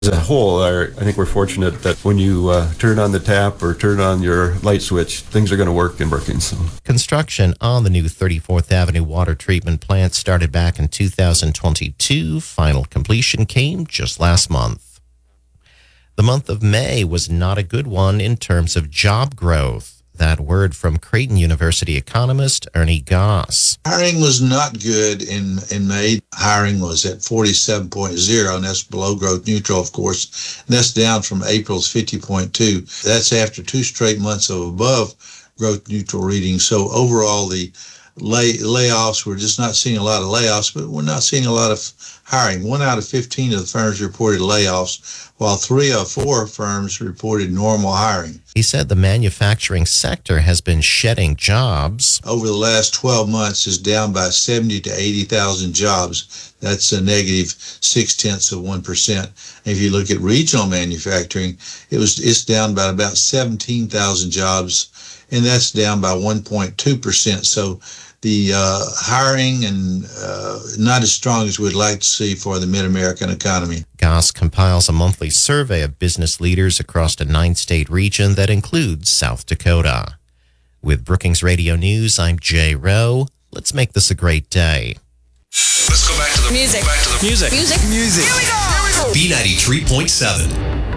As a whole, I think we're fortunate that when you turn on the tap or turn on your light switch, things are going to work in Brookings. So. Construction on the new 34th Avenue water treatment plant started back in 2022. Final completion came just last month. The month of May was not a good one in terms of job growth. That word from Creighton University economist Ernie Goss. Hiring was not good in May. Hiring was at 47.0, and that's below growth neutral, of course. And that's down from April's 50.2. That's after 2 straight months of above growth neutral readings. So overall, the layoffs, we're just not seeing a lot of layoffs, but we're not seeing a lot of hiring. 1 out of 15 of the firms reported layoffs, while 3 of 4 firms reported normal hiring. He said the manufacturing sector has been shedding jobs. Over the last 12 months is down by 70 to 80,000 jobs. That's a negative 0.6%. And if you look at regional manufacturing, it's down by about 17,000 jobs, and that's down by 1.2%. So the hiring and not as strong as we'd like to see for the mid-American economy. Goss compiles a monthly survey of business leaders across a 9-state region that includes South Dakota. With Brookings Radio News, I'm Jay Rowe. Let's make this a great day. Let's go back to the music. Back to the Music. Here we go. B93.7.